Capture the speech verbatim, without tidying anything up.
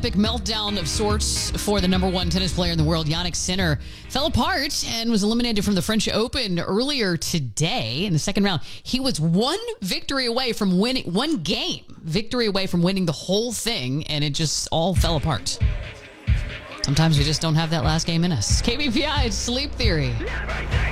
epic meltdown of sorts for the number one tennis player in the world. Jannik Sinner fell apart and was eliminated from the French Open earlier today in the second round. He was one victory away from winning, one game victory away from winning the whole thing, and it just all fell apart. Sometimes we just don't have that last game in us. K B P I, it's Sleep Theory.